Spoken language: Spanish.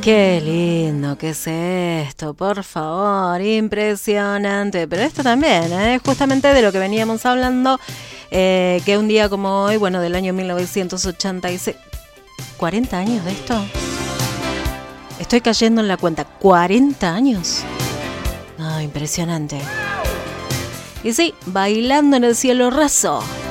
Qué lindo que es esto, por favor, impresionante. Pero esto también, justamente de lo que veníamos hablando, que un día como hoy, bueno, del año 1986, 40 años de esto. Estoy cayendo en la cuenta, 40 años. No, impresionante. Y sí, bailando en el cielo raso.